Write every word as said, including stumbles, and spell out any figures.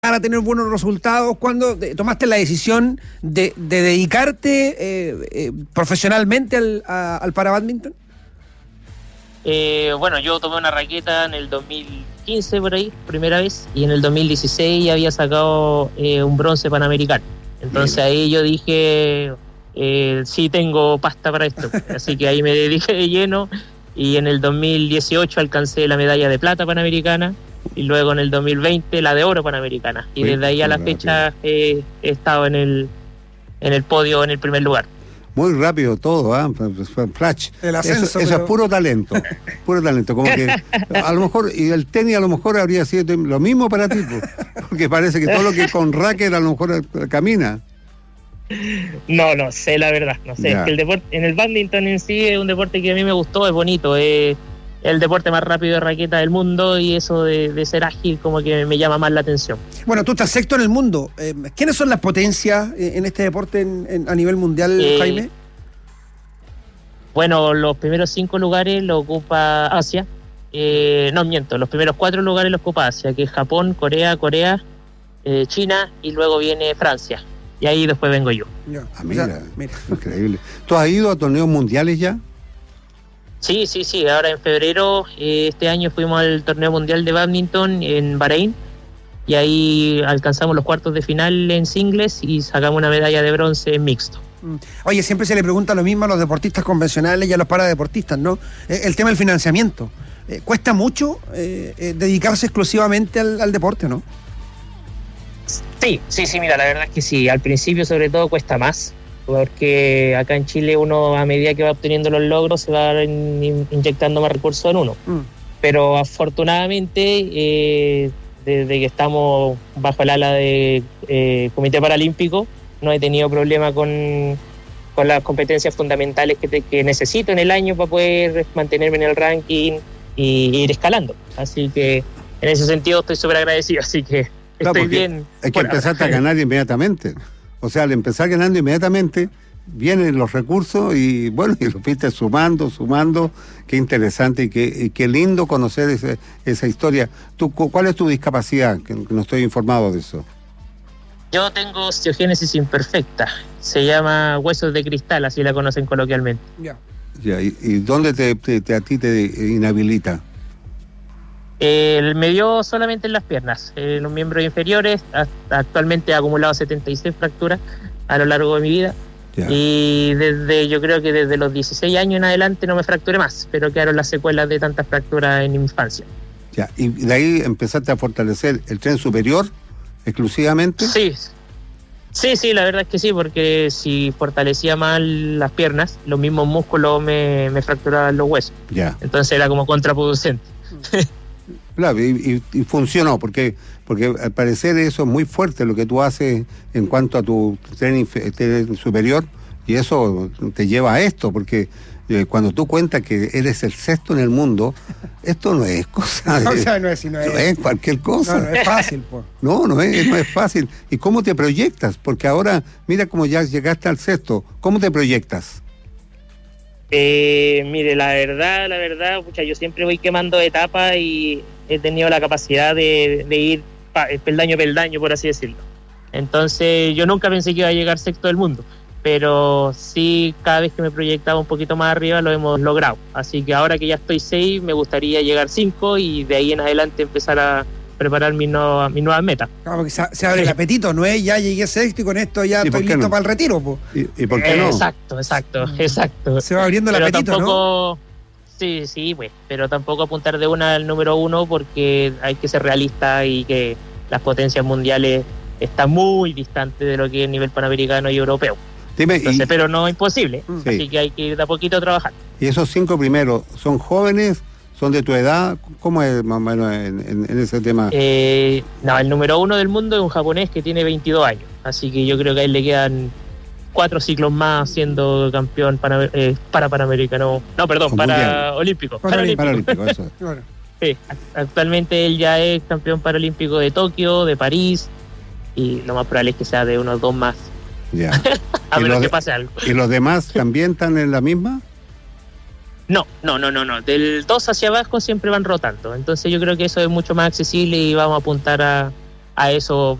a tener buenos resultados? ¿Cuándo tomaste la decisión de, de dedicarte eh, eh, profesionalmente al, a, al parabádminton? Eh, bueno, yo tomé una raqueta en el dos mil quince por ahí, primera vez, y en el dos mil dieciséis ya había sacado eh, un bronce panamericano. Entonces Bien. ahí yo dije, eh, sí tengo pasta para esto, así que ahí me dediqué de lleno, y en el dos mil dieciocho alcancé la medalla de plata panamericana, y luego en el dos mil veinte la de oro panamericana, y desde ahí a la fecha eh, he estado en el en el podio en el primer lugar. Muy rápido todo, ¿ah? ¿eh? Flash. El ascenso, eso, pero... eso es puro talento, puro talento, como que a lo mejor, y el tenis a lo mejor habría sido lo mismo para ti, porque parece que todo lo que con racket a lo mejor camina. No, no sé, la verdad, no sé, es que el deporte, en el bádminton en sí es un deporte que a mí me gustó, es bonito, es el deporte más rápido de raqueta del mundo, y eso de, de ser ágil como que me llama más la atención. Bueno, tú estás sexto en el mundo. Eh, ¿Quiénes son las potencias en este deporte en, en, a nivel mundial, eh, Jaime? Bueno, los primeros cinco lugares lo ocupa Asia. Eh, no, miento, los primeros cuatro lugares los ocupa Asia, que es Japón, Corea, Corea, eh, China, y luego viene Francia. Y ahí después vengo yo. Ya, ah, mira, o sea, mira, increíble. ¿Tú has ido a torneos mundiales ya? Sí, sí, sí. Ahora en febrero, eh, este año fuimos al torneo mundial de bádminton en Bahrein, y ahí alcanzamos los cuartos de final en singles y sacamos una medalla de bronce en mixto. Oye, siempre se le pregunta lo mismo a los deportistas convencionales y a los paradeportistas, ¿no? Eh, el tema del financiamiento. Eh, ¿Cuesta mucho eh, eh, dedicarse exclusivamente al, al deporte, no? Sí, sí, sí, mira, la verdad es que sí. Al principio sobre todo cuesta más, porque acá en Chile uno, a medida que va obteniendo los logros, se va in, in, inyectando más recursos en uno. Mm. Pero afortunadamente, eh, desde que estamos bajo el ala de eh, Comité Paralímpico, no he tenido problema con, con las competencias fundamentales que, te, que necesito en el año para poder mantenerme en el ranking y, y ir escalando. Así que en ese sentido estoy súper agradecido, así que claro, estoy bien. Es que empezaste a ganar inmediatamente. O sea, al empezar ganando inmediatamente, vienen los recursos y bueno, y lo fuiste sumando, sumando. Qué interesante y qué, y qué lindo conocer ese, esa historia. ¿Tú, ¿Cuál es tu discapacidad? Que, que no estoy informado de eso. Yo tengo osteogénesis imperfecta. Se llama huesos de cristal, así la conocen coloquialmente. Ya. Ya, ¿y, y dónde te, te, te, a ti te inhabilita? Eh, me dio solamente en las piernas, en eh, los miembros inferiores. Hasta actualmente he acumulado setenta y seis fracturas a lo largo de mi vida. Ya. Y desde, yo creo que desde los dieciséis años en adelante no me fracturé más, pero quedaron las secuelas de tantas fracturas en mi infancia. Ya, y de ahí empezaste a fortalecer el tren superior exclusivamente. Sí, sí, sí, la verdad es que sí, porque si fortalecía mal las piernas, los mismos músculos me, me fracturaban los huesos. Ya. Entonces era como contraproducente. Claro, y, y, y funcionó, porque porque al parecer eso es muy fuerte lo que tú haces en cuanto a tu tren, tren superior, y eso te lleva a esto, porque eh, cuando tú cuentas que eres el sexto en el mundo, esto no es cosa de, o sea, no es, no es, no es cualquier cosa. No, no es fácil, pues. No, no es, no es fácil. ¿Y cómo te proyectas? Porque ahora, mira cómo ya llegaste al sexto, ¿cómo te proyectas? Eh, mire, la verdad, la verdad, pucha, yo siempre voy quemando etapas y he tenido la capacidad de, de ir pa, peldaño a peldaño, por así decirlo. Entonces, yo nunca pensé que iba a llegar sexto del mundo, pero sí, cada vez que me proyectaba un poquito más arriba lo hemos logrado. Así que ahora que ya estoy seis, me gustaría llegar cinco y de ahí en adelante empezar a preparar mi nueva, mi nueva meta. Claro, porque se, se abre el apetito, ¿no es? Ya llegué sexto y con esto ya estoy listo no? para el retiro, po. ¿Y, ¿Y por qué no? Exacto, exacto, exacto. Se va abriendo el pero apetito, tampoco, ¿no? Sí, sí, pues, pero tampoco apuntar de una al número uno, porque hay que ser realista y que las potencias mundiales están muy distantes de lo que es el nivel panamericano y europeo. Dime, Entonces, y... pero no imposible, sí. Así que hay que ir de a poquito a trabajar. ¿Y esos cinco primeros son jóvenes? ¿Son de tu edad? ¿Cómo es más o menos en, en, en ese tema? Eh, no, el número uno del mundo es un japonés que tiene veintidós años, así que yo creo que a él le quedan cuatro ciclos más siendo campeón para, eh, para panamericano, no, perdón, para mundial. olímpico. Paralímpico, paralímpico eso. Claro. Sí, actualmente él ya es campeón paralímpico de Tokio, de París, y lo más probable es que sea de unos dos más. Ya. a menos que de, pase algo. ¿Y los demás también están en la misma? No, no, no, no, no. Del dos hacia abajo siempre van rotando. Entonces yo creo que eso es mucho más accesible y vamos a apuntar a, a eso